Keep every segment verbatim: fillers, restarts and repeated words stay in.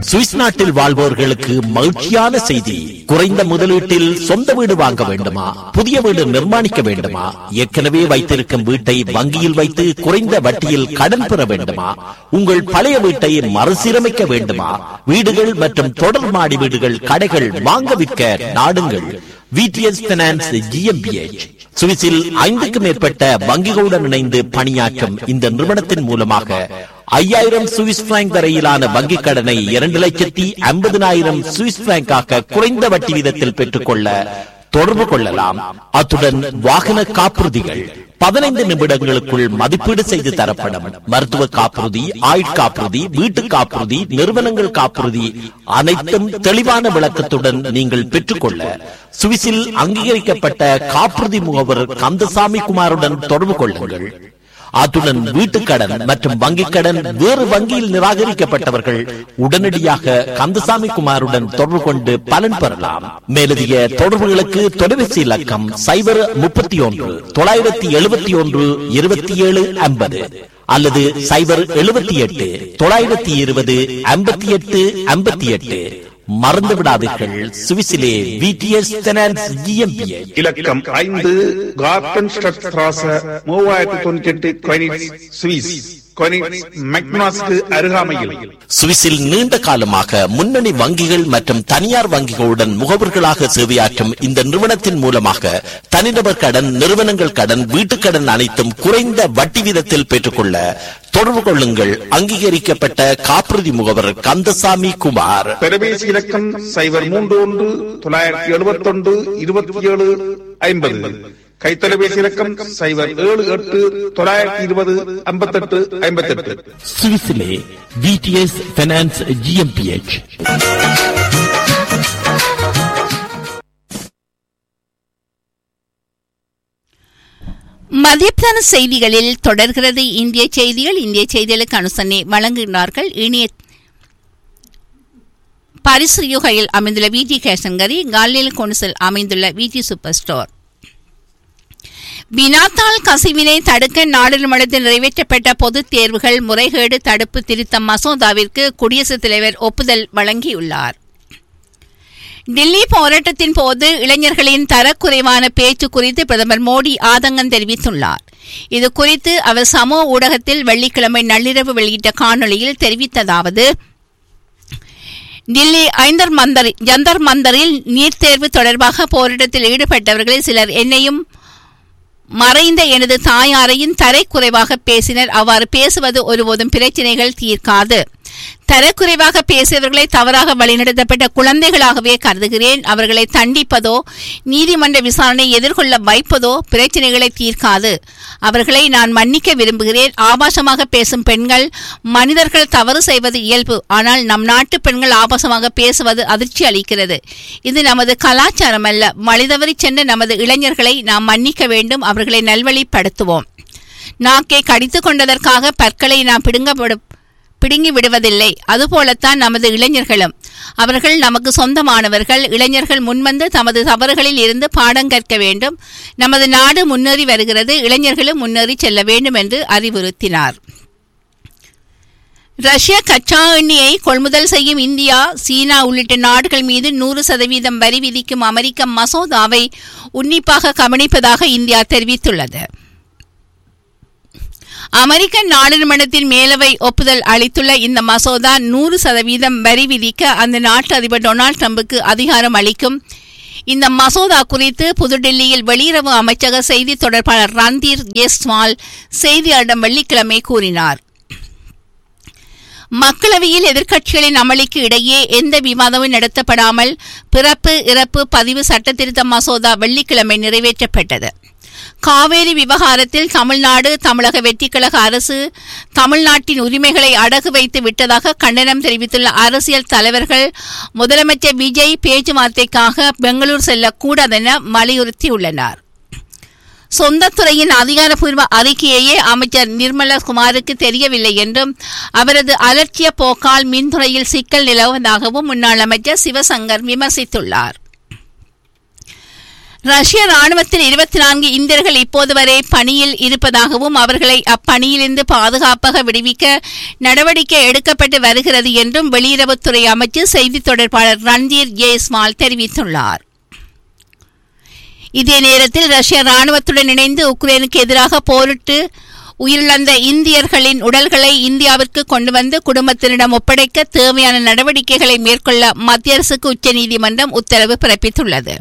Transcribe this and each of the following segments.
Swiss நாட்டில் வாழ்வோர்களுக்கு மகிழ்ச்சியான செய்தி. குறைந்த முதலீட்டில் சொந்த வீடு வாங்க வேண்டுமா? புதிய வீடு நிர்மாணிக்க வேண்டுமா? ஏற்கனவே வைத்திருக்கும் வீட்டை வங்கியில் வைத்து குறைந்த வட்டியில் கடன் பெற வேண்டுமா? உங்கள் பழைய வீட்டை மறுசீரமைக்க வேண்டுமா? வீடுகள் மற்றும் தொடர் மாடி வீடுகள், கடைகள் வாங்க விற்க நாடுங்கள் விடிஎஸ் பைனான்ஸ் ஜிஎம்பிஎச். சுவிஸில் ஐந்துக்கும் மேற்பட்ட வங்கிகளுடன் இணைந்து பணியாற்றும் இந்த நிறுவனத்தின் மூலமாக ஐயாயிரம் சுவிஸ் பிராங்க் வரையிலான வங்கிக் கடனை இரண்டு லட்சத்தி ஐம்பதினாயிரம் சுவிஸ் பிராங்காக குறைந்த வட்டி வீதத்தில் பெற்றுக்கொள்ள தொடர்பு கொள்ளலாம். அத்துடன் வாகன காப்புறுதிகள் பதினைந்து நிமிடங்களுக்குள் மதிப்பீடு செய்து தரப்படும். மருத்துவ காப்புறுதி, ஆயுட்காப்புறுதி, வீட்டு காப்புறுதி, நிறுவனங்கள் காப்புறுதி அனைத்தும் தெளிவான விளக்கத்துடன் நீங்கள் பெற்றுக்கொள்ள சுவிஸில் அங்கீகரிக்கப்பட்ட காப்புறுதி முகவர் கந்தசாமி குமாருடன் தொடர்பு கொள்ளுங்கள். அத்துடன் வீட்டுக்கடன் மற்றும் வங்கிக் கடன் வேறு வங்கியில் நிராகரிக்கப்பட்டவர்கள் உடனடியாக கந்தசாமி குமாருடன் தொடர்பு கொண்டு பலன் பெறலாம். மேலதிக தொடர்புகளுக்கு தொலைபேசி இலக்கம் சைபர் முப்பத்தி ஒன்று தொள்ளாயிரத்தி எழுபத்தி ஒன்று இருபத்தி ஏழு ஐம்பது அல்லது சைபர் எழுபத்தி எட்டு தொள்ளாயிரத்தி இருபது ஐம்பத்தி எட்டு ஐம்பத்தி எட்டு. மறந்து விடாதீர்கள், சுவிஸிலே விடிஎஸ் பைனான்ஸ் ஜிஎம்பிஎச். இலக்கம் ஐந்து கார்டன் ஸ்ட்ராச மூவாயிரத்தி தொண்ணூற்றி எட்டு கொனிட்ஸ், சுவிஸ். சுவிஸில் நீண்ட காலமாக முன்னணி வங்கிகள் மற்றும் தனியார் வங்கிகளுடன் முகவர்களாக சேவையாற்றும் இந்த நிறுவனத்தின் மூலமாக தனிநபர் கடன், நிறுவனங்கள் கடன், வீட்டுக் கடன் அனைத்தும் குறைந்த வட்டி வீதத்தில் பெற்றுக்கொள்ள தொடர்பு கொள்ளுங்கள். அங்கீகரிக்கப்பட்ட காப்புறுதி முகவர் கந்தசாமி குமார். தொலைபேசி இலக்கம் சைபர் மூன்று ஒன்று தொள்ளாயிரத்தி எழுபத்தி ஒன்று இருபத்தி ஏழு ஐம்பது. கைத்தொலைபேசி இலக்கம் சைபர் ஏழு எட்டு தொள்ளாயிரத்தி இருபது ஐம்பத்தி எட்டு ஐம்பத்தி எட்டு. சுவிஸிலே விடிஎஸ் பைனான்ஸ் ஜிஎம்பிஎச். மதியத்தான செய்திகளில் தொடர்கிறது இந்திய செய்திகள். இந்திய செய்திகளுக்கு அனுசரணை வழங்குகிறார்கள் இணைய பரிசு யுகையில் அமைந்துள்ள விடி கேஷங்கரி, காலில் கொன்சில் அமைந்துள்ள விடி சூப்பர் ஸ்டோர். வினாத்தாள் கசிவினை தடுக்க நாடாளுமன்றத்தில் நிறைவேற்றப்பட்ட பொதுத் தேர்வுகள் முறைகேடு தடுப்பு திருத்த மசோதாவிற்கு குடியரசுத் தலைவர் ஒப்புதல் வழங்கியுள்ளார். டில்லி போராட்டத்தின் போது இளைஞர்களின் தரக்குறைவான பேச்சு குறித்து பிரதமர் மோடி ஆதங்கம் தெரிவித்துள்ளார். இது குறித்து அவர் சமூக ஊடகத்தில் வெள்ளிக்கிழமை நள்ளிரவு வெளியிட்ட காணொலியில் தெரிவித்ததாவது: டில்லி ஐந்தர் மந்தர் ஜந்தர் மந்தரில் நீட் தேர்வு தொடர்பாக போராட்டத்தில் ஈடுபட்டவர்களில் சிலர் என்னையும் மறைந்த எனது தாயாரையும் தரைக்குறைவாக பேசினர். அவ்வாறு பேசுவது ஒருபோதும் பிரச்சினைகள் தீர்க்காது. தரக்குறைவாக பேசியவர்களை தவறாக வழிநடத்தப்பட்ட குழந்தைகளாகவே கருதுகிறேன். அவர்களை தண்டிப்பதோ நீதிமன்ற விசாரணை எதிர்கொள்ள வைப்பதோ பிரச்சினைகளை தீர்க்காது. அவர்களை நான் மன்னிக்க விரும்புகிறேன். ஆபாசமாக பேசும் பெண்கள், மனிதர்கள் தவறு செய்வது இயல்பு. ஆனால் நம் நாட்டு பெண்கள் ஆபாசமாக பேசுவது அதிர்ச்சி அளிக்கிறது. இது நமது கலாச்சாரம் அல்ல. வழிதவறி சென்ற நமது இளைஞர்களை நாம் மன்னிக்க வேண்டும். அவர்களை நல்வழிப்படுத்துவோம். நாக்கை கடித்து கொண்டதற்காக பற்களை நாம் பிடுங்கப்படும் பிடுங்கி விடுவதில்லை. அதுபோலத்தான் நமது இளைஞர்களும். அவர்கள் நமக்கு சொந்தமானவர்கள். இளைஞர்கள் முன்வந்து தமது தவறுகளில் இருந்து பாடம் கற்க வேண்டும். நமது நாடு முன்னேறி வருகிறது. இளைஞர்களும் முன்னேறி செல்ல வேண்டும் என்று அறிவுறுத்தினார். ரஷ்ய கச்சா எண்ணெயை கொள்முதல் செய்யும் இந்தியா, சீனா உள்ளிட்ட நாடுகள் மீது நூறு சதவீதம் வரி விதிக்கும் அமெரிக்க மசோதாவை உன்னிப்பாக கவனிப்பதாக இந்தியா தெரிவித்துள்ளது. அமெரிக்க நாடாளுமன்றத்தில் மேலவை ஒப்புதல் அளித்துள்ள இந்த மசோதா நூறு சதவீதம் வரி விதிக்க அந்த நாட்டு அதிபர் டொனால்டு டிரம்புக்கு அதிகாரம் அளிக்கும். இந்த மசோதா குறித்து புதுடில்லியில் வெளியுறவு அமைச்சக செய்தி தொடர்பாளர் ரந்தீர் ஜெய்ஸ்வால் செய்தியாளரிடம் வெள்ளிக்கிழமை கூறினார். மக்களவையில் எதிர்க்கட்சிகளின் அமளிக்கு இடையே எந்த விவாதமும் நடத்தப்படாமல் பிறப்பு இறப்பு பதிவு சட்டத்திருத்த மசோதா வெள்ளிக்கிழமை நிறைவேற்றப்பட்டது. காவேரி விவகாரத்தில் தமிழ்நாடு தமிழக வெற்றிக்கழக அரசு தமிழ்நாட்டின் உரிமைகளை அடகு வைத்து விட்டதாக கண்டனம் தெரிவித்துள்ள அரசியல் தலைவர்கள் முதலமைச்சர் விஜய் பேச்சுவார்த்தைக்காக பெங்களூர் செல்லக்கூடாதென வலியுறுத்தியுள்ளனர். சொந்த துறையின் அதிகாரப்பூர்வ அறிக்கையே அமைச்சர் நிர்மலா குமாருக்கு தெரியவில்லை என்றும் அவரது அலட்சிய போக்கால் மின்துறையில் சிக்கல் நிலவுவதாகவும் முன்னாள் அமைச்சர் சிவசங்கர் விமர்சித்துள்ளார். ரஷ்ய ராணுவத்தில் இருபத்தி நான்கு இந்தியர்கள் இப்போது வரை பணியில் இருப்பதாகவும் அவர்களை அப்பணியிலிருந்து பாதுகாப்பாக விடுவிக்க நடவடிக்கை எடுக்கப்பட்டு வருகிறது என்றும் வெளியுறவுத்துறை அமைச்சர் செய்தி தொடர்பாளர் ரன்தீர் ஜெய்ஸ்வால் தெரிவித்துள்ளார். இதே நேரத்தில் ரஷ்ய ராணுவத்துடன் இணைந்து உக்ரைனுக்கு எதிராக போரிட்டு உயிரிழந்த இந்தியர்களின் உடல்களை இந்தியாவிற்கு கொண்டு வந்து குடும்பத்தினரிடம் ஒப்படைக்க தேவையான நடவடிக்கைகளை மேற்கொள்ள மத்திய அரசுக்கு உச்சநீதிமன்றம் உத்தரவு பிறப்பித்துள்ளது.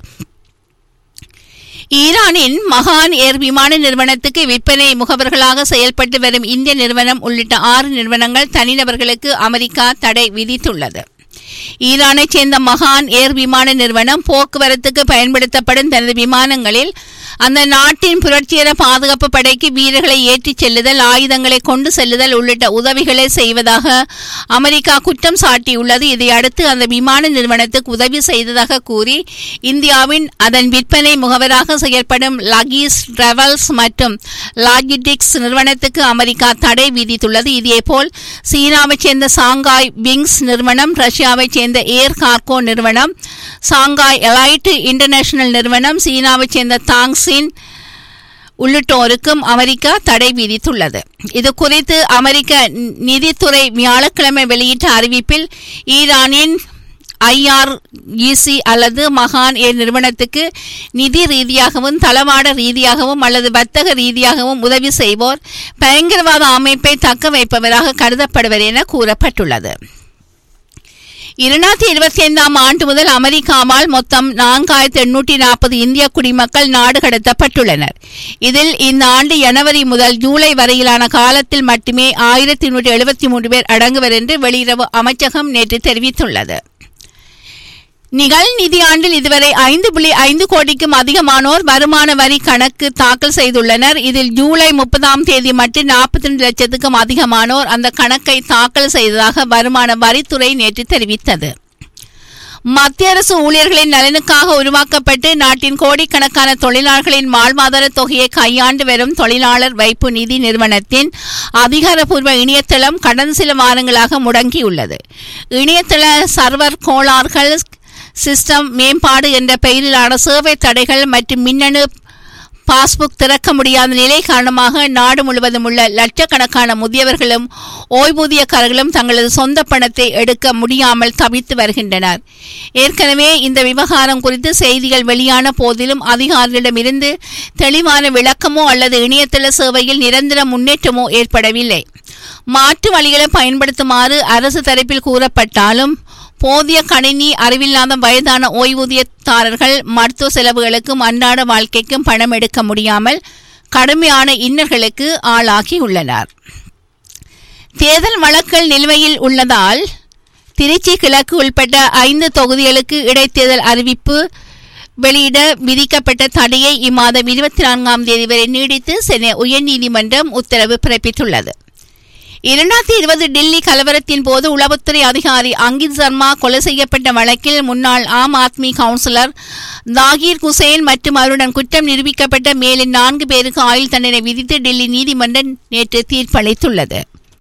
ஈரானின் மகான் ஏர் விமான நிறுவனத்துக்கு விற்பனை முகவர்களாக செயல்பட்டு வரும் இந்திய நிறுவனம் உள்ளிட்ட ஆறு நிறுவனங்கள் தனிநபர்களுக்கு அமெரிக்கா தடை விதித்துள்ளது. ஈரானைச் சேர்ந்த மகான் ஏர் விமான நிறுவனம் போக்குவரத்துக்கு பயன்படுத்தப்படும் தனது விமானங்களில் அந்த நாட்டின் புரட்சிகர பாதுகாப்பு படைக்கு வீரர்களை ஏற்றிச் செல்லுதல், ஆயுதங்களை கொண்டு செல்லுதல் உள்ளிட்ட உதவிகளை செய்வதாக அமெரிக்கா குற்றம் சாட்டியுள்ளது. இதையடுத்து அந்த விமான நிறுவனத்துக்கு உதவி செய்ததாக கூறி இந்தியாவின் அதன் விற்பனை முகவராக செயல்படும் லகீஸ் டிராவல்ஸ் மற்றும் லாஜிஸ்டிக்ஸ் நிறுவனத்துக்கு அமெரிக்கா தடை விதித்துள்ளது. இதேபோல் சீனாவைச் சேர்ந்த சாங்காய் விங்ஸ் நிறுவனம், ரஷ்யாவைச் சேர்ந்த ஏர் கார்கோ நிறுவனம், சாங்காய் எலைட் இன்டர்நேஷனல் நிறுவனம், சீனாவைச் சேர்ந்த தாங்ஸின் உள்ளிட்டோருக்கும் அமெரிக்கா தடை விதித்துள்ளது. இது குறித்து அமெரிக்க நிதித்துறை வியாழக்கிழமை வெளியிட்ட அறிவிப்பில் ஈரானின் ஐஆர்இசி அல்லது மகான் ஏர் நிறுவனத்துக்கு நிதி ரீதியாகவும் தளவாட ரீதியாகவும் அல்லது வர்த்தக ரீதியாகவும் உதவி செய்வோர் பயங்கரவாத அமைப்பை தக்க வைப்பவராக கருதப்படுவர் என கூறப்பட்டுள்ளது. இரண்டாயிரத்தி இருபத்தி ஐந்தாம் ஆண்டு முதல் அமெரிக்காவால் மொத்தம் நான்காயிரத்தி எண்ணூற்றி நாற்பது இந்திய குடிமக்கள் நாடு கடத்தப்பட்டுள்ளனர். இதில் இந்த ஆண்டு ஜனவரி முதல் ஜூலை வரையிலான காலத்தில் மட்டுமே ஆயிரத்தி நூற்றி எழுபத்தி மூன்று பேர் அடங்குவர் என்று வெளியுறவு அமைச்சகம் நேற்று தெரிவித்துள்ளது. நிகழ் நிதியாண்டில் இதுவரை ஐந்து புள்ளி ஐந்து கோடிக்கும் அதிகமானோர் வருமான வரி கணக்கு தாக்கல் செய்துள்ளனர். இதில் ஜூலை முப்பதாம் தேதி மட்டும் நாற்பத்தி ரெண்டு லட்சத்துக்கும் அதிகமானோர் அந்த கணக்கை தாக்கல் செய்ததாக வருமான வரித்துறை நேற்று தெரிவித்தது. மத்திய அரசு ஊழியர்களின் நலனுக்காக உருவாக்கப்பட்டு நாட்டின் கோடிக்கணக்கான தொழிலாளர்களின் வாழ்வாதார தொகையை கையாண்டு வரும் தொழிலாளர் வைப்பு நிதி நிறுவனத்தின் அதிகாரப்பூர்வ இணையதளம் கடந்த சில வாரங்களாக முடங்கியுள்ளது. இணையதள சர்வர் கோளாறுகள், சிஸ்டம் மேம்பாடு என்ற பெயரிலான சேவை தடைகள் மற்றும் மின்னணு பாஸ்புக் திறக்க முடியாத நிலை காரணமாக நாடு முழுவதும் உள்ள லட்சக்கணக்கான முதியவர்களும் ஓய்வூதியக்காரர்களும் தங்களது சொந்த பணத்தை எடுக்க முடியாமல் தவித்து வருகின்றனர். ஏற்கனவே இந்த விவகாரம் குறித்து செய்திகள் வெளியான போதிலும் அதிகாரிகளிடமிருந்து தெளிவான விளக்கமோ அல்லது இணையதள சேவையில் நிரந்தர முன்னேற்றமோ ஏற்படவில்லை. மாற்று வழிகளை பயன்படுத்துமாறு அரசு தரப்பில் கூறப்பட்டாலும் போதிய கணினி அறிவில்லாத வயதான ஓய்வூதியதாரர்கள் மருத்துவ செலவுகளுக்கும் அன்றாட வாழ்க்கைக்கும் பணம் எடுக்க முடியாமல் கடுமையான இன்னல்களுக்கு ஆளாகி உள்ளனர். தேர்தல் வழக்குகள் நிலுவையில் உள்ளதால் திருச்சி கிழக்கு உள்பட்ட ஐந்து தொகுதிகளுக்கு இடைத்தேர்தல் அறிவிப்பு வெளியிட விதிக்கப்பட்ட தடையை இம்மாதம் இருபத்தி நான்காம் தேதி வரை நீடித்து சென்னை உயர்நீதிமன்றம் உத்தரவு பிறப்பித்துள்ளது. இரண்டாயிரத்தி இருபது டெல்லி கலவரத்தின் போது உளவுத்துறை அதிகாரி அங்கித் சர்மா கொலை செய்யப்பட்ட வழக்கில் முன்னாள் ஆம் ஆத்மி கவுன்சிலர் தாகிர் குசேன் மற்றும் அவருடன் குற்றம் நிரூபிக்கப்பட்ட மேலும் நான்கு பேருக்கு ஆயுள் தண்டனை விதித்து டெல்லி நீதிமன்றம் நேற்று தீர்ப்பளித்துள்ளது.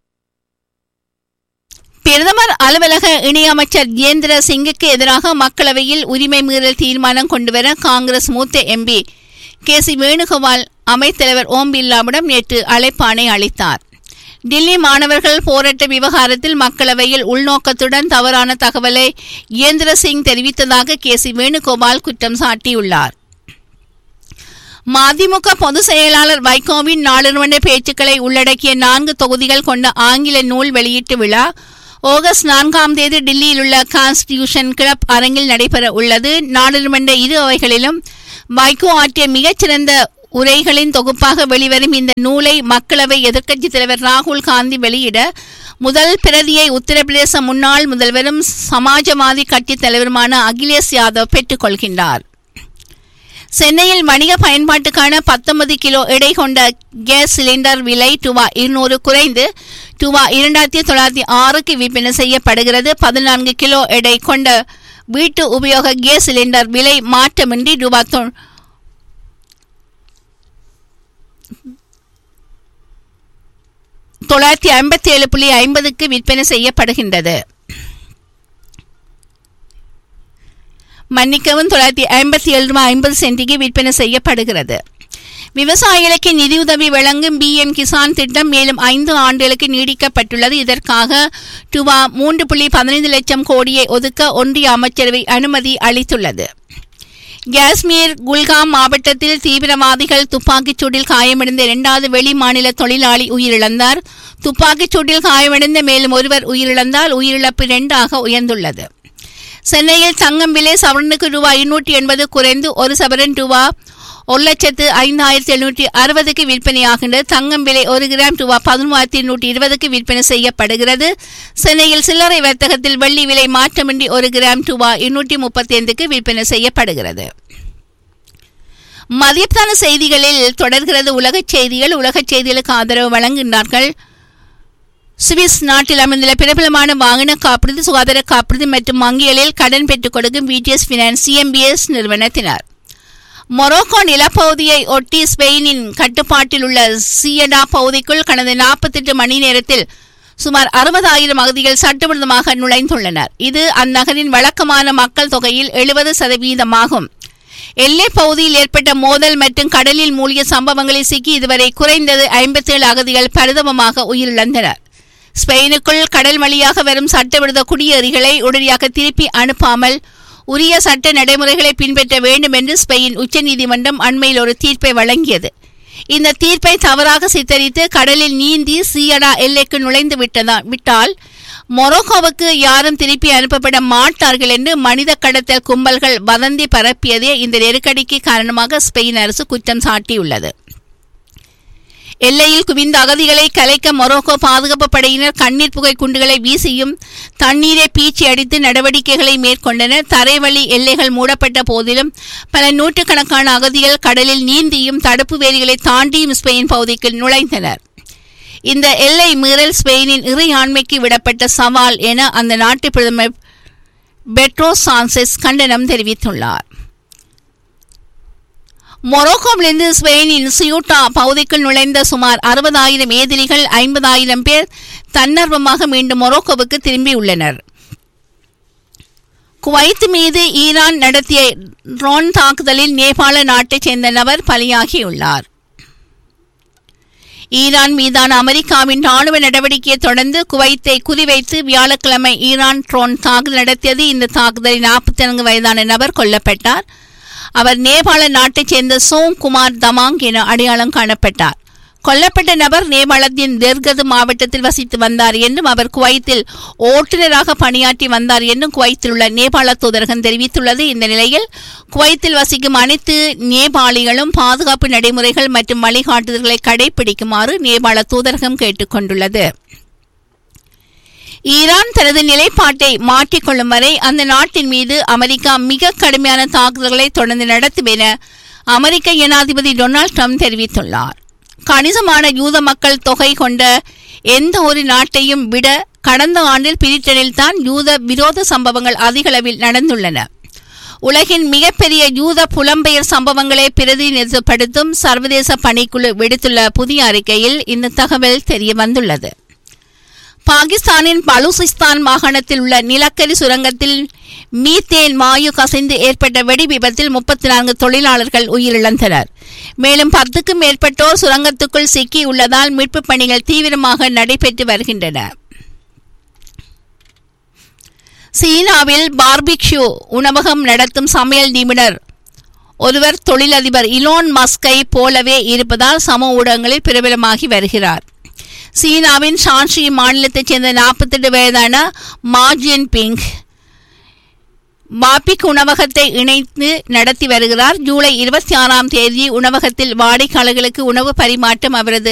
பிரதமர் அலுவலக இணையமைச்சர் ஜிதேந்திர சிங்குக்கு எதிராக மக்களவையில் உரிமை மீறல் தீர்மானம் கொண்டுவர காங்கிரஸ் மூத்த எம்பி கே சி வேணுகோபால் அவைத்தலைவர் ஓம் பிர்லாவிடம் நேற்று அழைப்பாணை அளித்தார். டில்லி மாணவர்கள் போராட்ட விவகாரத்தில் மக்களவையில் உள்நோக்கத்துடன் தவறான தகவலை ஜிதேந்திர சிங் தெரிவித்ததாக கே சி வேணுகோபால் குற்றம் சாட்டியுள்ளார். மதிமுக பொதுச் செயலாளர் வைகோவின் நாடாளுமன்ற பேச்சுக்களை உள்ளடக்கிய நான்கு தொகுதிகள் கொண்ட ஆங்கில நூல் வெளியீட்டு விழா ஆகஸ்ட் நான்காம் தேதி டில்லியில் உள்ள கான்ஸ்டிடியூஷன் கிளப் அரங்கில் நடைபெற உள்ளது. நாடாளுமன்ற இரு அவைகளிலும் வைகோ ஆற்றிய மிகச்சிறந்த உரைகளின் தொகுப்பாக வெளிவரும் இந்த நூலை மக்களவை எதிர்க்கட்சித் தலைவர் ராகுல் காந்தி வெளியிட முதல் பிரதியை உத்தரப்பிரதேச முன்னாள் முதல்வரும் சமாஜவாதி கட்சி தலைவருமான அகிலேஷ் யாதவ் பெற்றுக் கொள்கின்றார். சென்னையில் வணிக பயன்பாட்டுக்கான பத்தொன்பது கிலோ எடை கொண்ட கேஸ் சிலிண்டர் விலை ரூபா இருநூறு குறைந்து ரூபா இரண்டாயிரத்தி தொள்ளாயிரத்தி ஆறுக்கு விற்பனை செய்யப்படுகிறது. பதினான்கு கிலோ எடை கொண்ட வீட்டு உபயோக கேஸ் சிலிண்டர் விலை மாற்றமின்றி ரூபா தொள்ளாயிரத்தி ஐம்பத்தி ஏழு புள்ளி ஐம்பதுக்கு விற்பனை செய்யப்படுகின்றது. மன்னிக்கவும் தொள்ளாயிரத்தி ஐம்பத்தி ஏழு ரூபாய் ஐம்பது சென்டிக்கு விற்பனை செய்யப்படுகிறது. விவசாயிகளுக்கு நிதியுதவி வழங்கும் பி எம் கிசான் திட்டம் மேலும் ஐந்து ஆண்டுகளுக்கு நீடிக்கப்பட்டுள்ளது. இதற்காக ரூபா மூன்று புள்ளி பதினைந்து லட்சம் கோடியை ஒதுக்க ஒன்றிய அமைச்சரவை அனுமதி அளித்துள்ளது. காஷ்மீர் குல்காம் மாவட்டத்தில் தீவிரவாதிகள் துப்பாக்கிச் சூட்டில் காயமடைந்த இரண்டாவது வெளி மாநில தொழிலாளி உயிரிழந்தார். துப்பாக்கிச் சூட்டில் காயமடைந்த மேலும் ஒருவர் உயிரிழந்தால் உயிரிழப்பு இரண்டாக உயர்ந்துள்ளது. சென்னையில் தங்கம் விலை சவரனுக்கு ரூபாய் இருநூற்றி எண்பது குறைந்து ஒரு சவரன் ரூபா ஒரு லட்சத்து ஐந்தாயிரத்தி எழுநூற்றி அறுபதுக்கு விற்பனையாகின்றது. தங்கம் விலை ஒரு கிராம் ரூபா பதிமூவாயிரத்தி இருநூற்றி இருபதுக்கு விற்பனை செய்யப்படுகிறது. சென்னையில் சில்லறை வர்த்தகத்தில் வெள்ளி விலை மாற்றமின்றி ஒரு கிராம் ரூபா இருநூற்றி முப்பத்தி ஐந்துக்கு விற்பனை செய்யப்படுகிறது. மதியத்தான செய்திகளில் தொடர்கிறது உலகச் செய்திகள். உலகச் செய்திகளுக்கு ஆதரவு வழங்குகின்றார்கள் சுவிஸ் நாட்டில் அமைந்துள்ள பிரபலமான வாகன காப்புறுதி, சுகாதார காப்புறுதி மற்றும் வங்கிகளில் கடன் பெற்றுக் கொடுக்கும் விடிஎஸ் பினான்ஸ் சிஎம்பிஎஸ் நிறுவனத்தினர். மொரோக்கோ நிலப்பகுதியை ஒட்டி ஸ்பெயினின் கட்டுப்பாட்டில் உள்ள சியடா பகுதிக்குள் கடந்த நாற்பத்தி எட்டு மணி நேரத்தில் சுமார் அறுபதாயிரம் அகதிகள் சட்டவிரோதமாக நுழைந்துள்ளனர். இது அந்நகரின் வழக்கமான மக்கள் தொகையில் எழுபது சதவீதமாகும். எல்லை பகுதியில் ஏற்பட்ட மோதல் மற்றும் கடலில் மூழ்கிய சம்பவங்களில் சிக்கி இதுவரை குறைந்தது ஐம்பத்தி ஏழு அகதிகள் பரிதாபமாக உயிரிழந்தனர். ஸ்பெயினுக்குள் கடல் வழியாக வரும் சட்டவிரோத குடியேறிகளை உடனடியாக திருப்பி அனுப்பாமல் உரிய சட்ட நடைமுறைகளை பின்பற்ற வேண்டும் என்று ஸ்பெயின் உச்சநீதிமன்றம் அண்மையில் ஒரு தீர்ப்பை வழங்கியது. இந்த தீர்ப்பை தவறாக சித்தரித்து கடலில் நீந்தி சியடா எல்லைக்கு நுழைந்து விட்டதா விட்டால் மொரோக்கோவுக்கு யாரும் திருப்பி அனுப்பப்பட மாட்டார்கள் என்று மனித கடத்தல் கும்பல்கள் வதந்தி பரப்பியதே இந்த நெருக்கடிக்கு காரணமாக ஸ்பெயின் அரசு குற்றம் சாட்டியுள்ளது. எல்லையில் குவிந்த அகதிகளை கலைக்க மொரோக்கோ பாதுகாப்பு படையினர் கண்ணீர் புகை குண்டுகளை வீசியும் தண்ணீரை பீச்சி அடித்து நடவடிக்கைகளை மேற்கொண்டனர். தரைவழி எல்லைகள் மூடப்பட்ட போதிலும் பல நூற்றுக்கணக்கான அகதிகள் கடலில் நீந்தியும் தடுப்பு வேலிகளை தாண்டியும் ஸ்பெயின் பகுதிக்கு நுழைந்தனர். இந்த எல்லை மீறல் ஸ்பெயினின் இறையாண்மைக்கு விடப்பட்ட சவால் என அந்த நாட்டு பிரதமர் பெட்ரோ சான்செஸ் கண்டனம் தெரிவித்துள்ளார். மொரோக்கோவிலிருந்து ஸ்பெயினின் சியூட்டா பகுதிக்குள் நுழைந்த சுமார் அறுபதாயிரம் ஏதிலிகள் ஐம்பதாயிரம் பேர் தன்னர்வமாக மீண்டும் மொரோக்கோவுக்கு திரும்பியுள்ளனர். குவைத் மீது ஈரான் நடத்திய ட்ரோன் தாக்குதலில் நேபாள நாட்டைச் சேர்ந்த நபர் பலியாகியுள்ளார். ஈரான் மீதான அமெரிக்காவின் ராணுவ நடவடிக்கையை தொடர்ந்து குவைத்தை குறிவைத்து வியாழக்கிழமை ஈரான் ட்ரோன் தாக்குதல் நடத்தியது. இந்த தாக்குதலில் நாற்பத்தி நான்கு வயதான நபர் கொல்லப்பட்டார். அவர் நேபாள நாட்டைச் சேர்ந்த சோம் குமார் தமாங் என அடையாளம் காணப்பட்டார். கொல்லப்பட்ட நபர் நேபாளத்தின் தெர்கது மாவட்டத்தில் வசித்து வந்தார் என்றும் அவர் குவைத்தில் ஓட்டுநராக பணியாற்றி வந்தார் என்றும் குவைத்தில் உள்ள நேபாள தூதரகம் தெரிவித்துள்ளது. இந்த நிலையில் குவைத்தில் வசிக்கும் அனைத்து நேபாளிகளும் பாதுகாப்பு நடைமுறைகள் மற்றும் வழிகாட்டுதல்களை கடைபிடிக்குமாறு நேபாள தூதரகம் கேட்டுக் கொண்டுள்ளது. ஈரான் தனது நிலைப்பாட்டை மாற்றிக்கொள்ளும் வரை அந்த நாட்டின் மீது அமெரிக்கா மிக கடுமையான தாக்குதல்களை தொடர்ந்து நடத்தும் என அமெரிக்க ஜனாதிபதி டொனால்ட் ட்ரம்ப் தெரிவித்துள்ளார். கணிசமான யூத மக்கள் தொகை கொண்ட எந்த ஒரு நாட்டையும் விட கடந்த ஆண்டில் பிரிட்டனில் தான் யூத விரோத சம்பவங்கள் அதிகளவில் நடந்துள்ளன. உலகின் மிகப்பெரிய யூத புலம்பெயர் சம்பவங்களை பிரதிநிதித்துவப்படுத்தும் சர்வதேச பணிக்குழு விடுத்துள்ள புதிய அறிக்கையில் இந்த தகவல் தெரிய வந்துள்ளது. பாகிஸ்தானின் பலூசிஸ்தான் மாகாணத்தில் உள்ள நிலக்கரி சுரங்கத்தில் மீத்தேன் வாயு கசிந்து ஏற்பட்ட வெடி விபத்தில் முப்பத்தி நான்கு தொழிலாளர்கள் உயிரிழந்தனர். மேலும் பத்துக்கும் மேற்பட்டோர் சுரங்கத்துக்குள் சிக்கியுள்ளதால் மீட்புப் பணிகள் தீவிரமாக நடைபெற்று வருகின்றன. சீனாவில் பார்பிக்யூ உணவகம் நடத்தும் சமையல் நிபுணர் ஒருவர் தொழிலதிபர் இலோன் மஸ்கை போலவே இருப்பதால் சமூக ஊடகங்களில் பிரபலமாகி வருகிறார். சீனாவின் ஷான்ஷி மாநிலத்தைச் சேர்ந்த நாற்பத்தி எட்டு வயதான மா ஜின்பிங் பாபிக் உணவகத்தை இணைத்து நடத்தி வருகிறார். ஜூலை இருபத்தி ஆறாம் தேதி உணவகத்தில் வாடிக்கையாளர்களுக்கு உணவு பரிமாற்றம் அவரது